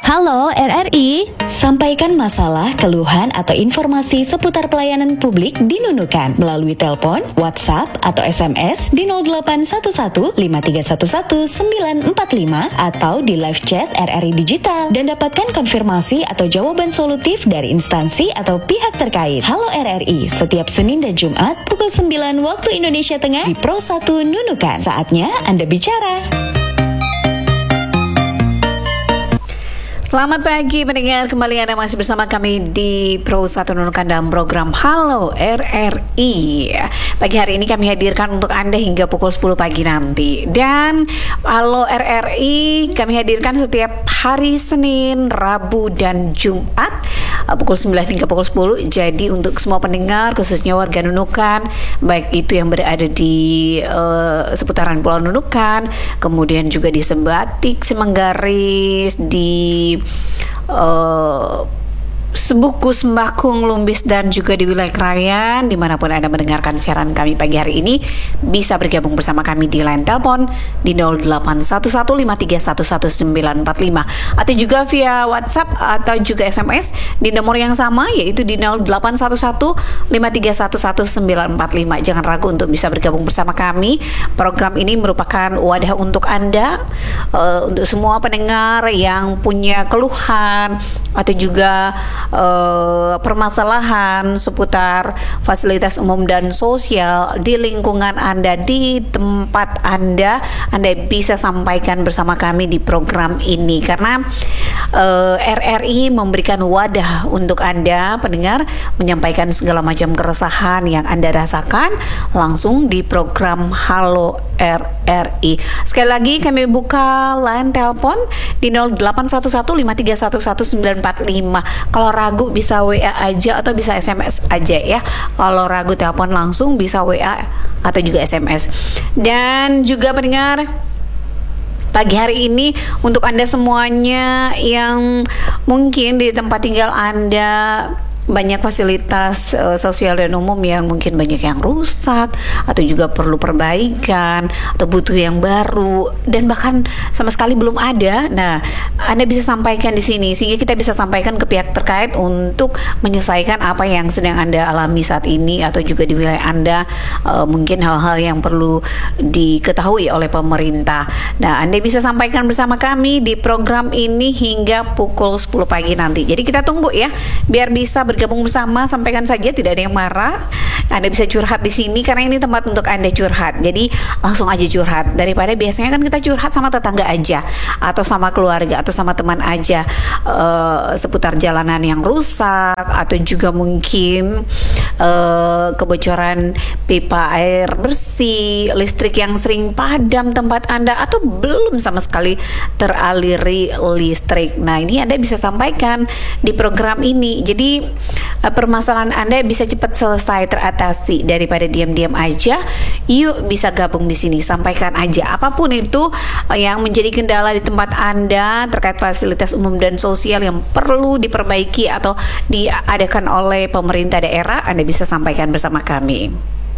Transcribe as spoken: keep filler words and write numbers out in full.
Halo R R I. Sampaikan masalah, keluhan, atau informasi seputar pelayanan publik di Nunukan melalui telepon, WhatsApp, atau S M S di nol delapan satu satu lima tiga satu satu sembilan empat lima atau di live chat R R I Digital dan dapatkan konfirmasi atau jawaban solutif dari instansi atau pihak terkait. Halo R R I, setiap Senin dan Jumat pukul sembilan waktu Indonesia Tengah di Pro satu Nunukan. Saatnya Anda bicara. Selamat pagi pendengar, kembali Anda masih bersama kami di Pro satu Nunukan dalam program Halo R R I. Pagi hari ini kami hadirkan untuk Anda hingga pukul sepuluh pagi nanti. Dan Halo R R I kami hadirkan setiap hari Senin, Rabu, dan Jumat pukul sembilan hingga pukul sepuluh. Jadi untuk semua pendengar, khususnya warga Nunukan, baik itu yang berada di uh, seputaran Pulau Nunukan, kemudian juga di Sebatik, Semenggaris, di Uh, Sebuku, Sembakung, Lumbis, dan juga di wilayah Krayan, dimanapun Anda mendengarkan siaran kami pagi hari ini, bisa bergabung bersama kami di line telepon di nol delapan satu satu lima tiga satu satu sembilan empat lima atau juga via WhatsApp atau juga S M S di nomor yang sama, yaitu di nol delapan satu satu lima tiga satu satu sembilan empat lima. Jangan ragu untuk bisa bergabung bersama kami. Program ini merupakan wadah untuk Anda, uh, untuk semua pendengar yang punya keluhan atau juga Uh, permasalahan seputar fasilitas umum dan sosial di lingkungan Anda, di tempat Anda, Anda bisa sampaikan bersama kami di program ini, karena uh, R R I memberikan wadah untuk Anda pendengar menyampaikan segala macam keresahan yang Anda rasakan langsung di program Halo R R I. Sekali lagi kami buka line telepon di nol delapan satu satu lima tiga satu satu sembilan empat lima. Kalau ragu bisa W A aja atau bisa S M S aja ya. Kalau ragu telepon langsung bisa W A atau juga S M S. Dan juga pendengar, pagi hari ini untuk Anda semuanya yang mungkin di tempat tinggal Anda banyak fasilitas uh, sosial dan umum yang mungkin banyak yang rusak atau juga perlu perbaikan atau butuh yang baru dan bahkan sama sekali belum ada. Nah, Anda bisa sampaikan di sini sehingga kita bisa sampaikan ke pihak terkait untuk menyelesaikan apa yang sedang Anda alami saat ini, atau juga di wilayah Anda uh, mungkin hal-hal yang perlu diketahui oleh pemerintah. Nah, Anda bisa sampaikan bersama kami di program ini hingga pukul sepuluh pagi nanti. Jadi kita tunggu ya, biar bisa ber gabung bersama, sampaikan saja, tidak ada yang marah. Anda bisa curhat di sini karena ini tempat untuk Anda curhat. Jadi langsung aja curhat, daripada biasanya kan kita curhat sama tetangga aja atau sama keluarga atau sama teman aja uh, seputar jalanan yang rusak atau juga mungkin uh, kebocoran pipa air bersih, listrik yang sering padam tempat Anda atau belum sama sekali teraliri listrik. Nah, ini Anda bisa sampaikan di program ini. Jadi permasalahan Anda bisa cepat selesai, teratasi, daripada diam-diam aja. Yuk bisa gabung di sini, sampaikan aja apapun itu yang menjadi kendala di tempat Anda terkait fasilitas umum dan sosial yang perlu diperbaiki atau diadakan oleh pemerintah daerah. Anda bisa sampaikan bersama kami.